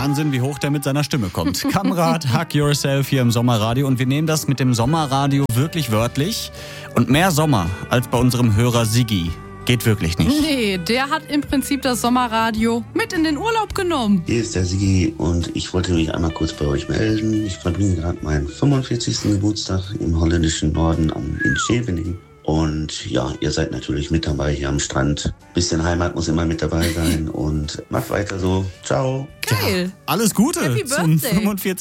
Wahnsinn, wie hoch der mit seiner Stimme kommt. Kamrat, Hug Yourself hier im Sommerradio. Und wir nehmen das mit dem Sommerradio wirklich wörtlich. Und mehr Sommer als bei unserem Hörer Siggi geht wirklich nicht. Nee, der hat im Prinzip das Sommerradio mit in den Urlaub genommen. Hier ist der Siggi und ich wollte mich einmal kurz bei euch melden. Ich verbringe gerade meinen 45. Geburtstag im holländischen Norden in Scheveningen. Und ja, ihr seid natürlich mit dabei hier am Strand. Bisschen Heimat muss immer mit dabei sein und macht weiter so. Ciao. Geil. Alles Gute Happy zum Birthday. 45.